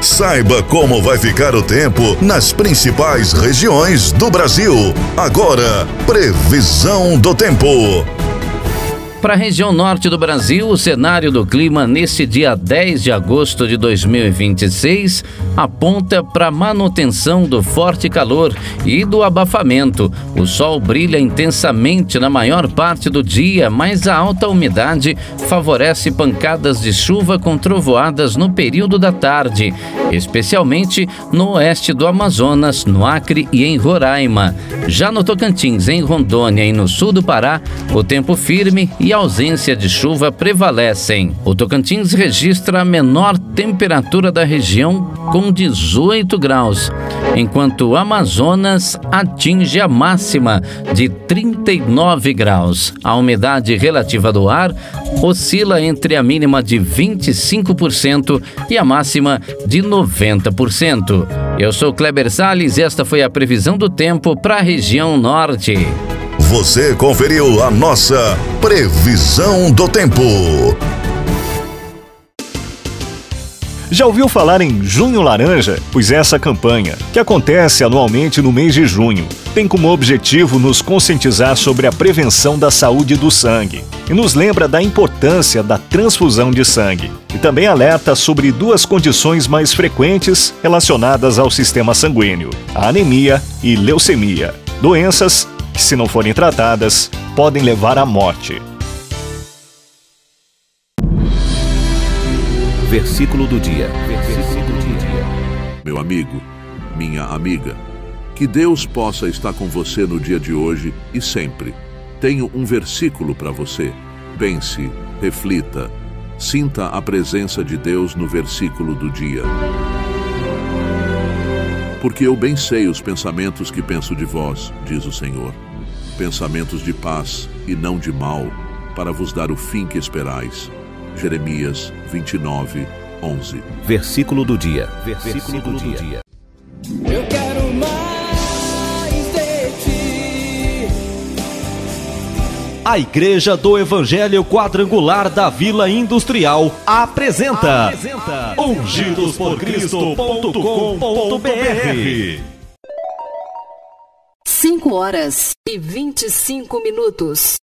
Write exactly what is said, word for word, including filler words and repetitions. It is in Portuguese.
Saiba como vai ficar o tempo nas principais regiões do Brasil. Agora, previsão do tempo. Para a região norte do Brasil, o cenário do clima neste dia dez de agosto de dois mil e vinte e seis aponta para manutenção do forte calor e do abafamento. O sol brilha intensamente na maior parte do dia, mas a alta umidade favorece pancadas de chuva com trovoadas no período da tarde, especialmente no oeste do Amazonas, no Acre e em Roraima. Já no Tocantins, em Rondônia e no sul do Pará, o tempo firme e a ausência de chuva prevalecem. O Tocantins registra a menor temperatura da região com dezoito graus, enquanto o Amazonas atinge a máxima de trinta e nove graus. A umidade relativa do ar oscila entre a mínima de vinte e cinco por cento e a máxima de noventa por cento. Eu sou Kleber Salles e esta foi a previsão do tempo para a região norte. Você conferiu a nossa previsão do tempo. Já ouviu falar em Junho Laranja? Pois essa campanha, que acontece anualmente no mês de junho, tem como objetivo nos conscientizar sobre a prevenção da saúde do sangue e nos lembra da importância da transfusão de sangue. E também alerta sobre duas condições mais frequentes relacionadas ao sistema sanguíneo: a anemia e leucemia, doenças que, se não forem tratadas, podem levar à morte. Versículo do dia. Versículo do dia. Meu amigo, minha amiga, que Deus possa estar com você no dia de hoje e sempre. Tenho um versículo para você. Pense, reflita, sinta a presença de Deus no versículo do dia. Porque eu bem sei os pensamentos que penso de vós, diz o Senhor. Pensamentos de paz e não de mal, para vos dar o fim que esperais. Jeremias vinte e nove, onze. Versículo do dia. Versículo do dia. Eu quero mais de ti. A Igreja do Evangelho Quadrangular da Vila Industrial apresenta, apresenta ungidos por cristo ponto com ponto b r. cinco horas e vinte e cinco minutos.